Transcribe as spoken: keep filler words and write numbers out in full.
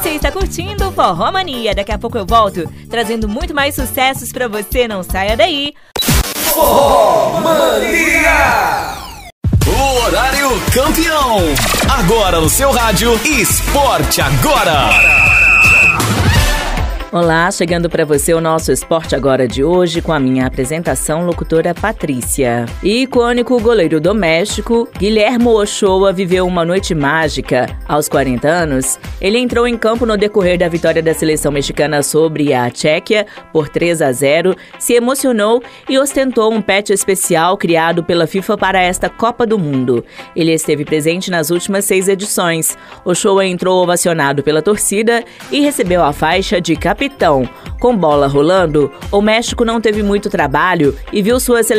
Você está curtindo o Forró Mania. Daqui a pouco eu volto, trazendo muito mais sucessos pra você. Não saia daí. Forró Mania! O horário campeão. Agora no seu rádio, Esporte Agora. Olá, chegando para você o nosso Esporte Agora de hoje com a minha apresentação, locutora Patrícia. Icônico goleiro doméstico, Guilherme Ochoa viveu uma noite mágica. Aos quarenta anos, ele entrou em campo no decorrer da vitória da seleção mexicana sobre a Tchequia por três a zero, se emocionou e ostentou um patch especial criado pela FIFA para esta Copa do Mundo. Ele esteve presente nas últimas seis edições. Ochoa entrou ovacionado pela torcida e recebeu a faixa de capitão. Com bola rolando, o México não teve muito trabalho e viu sua seleção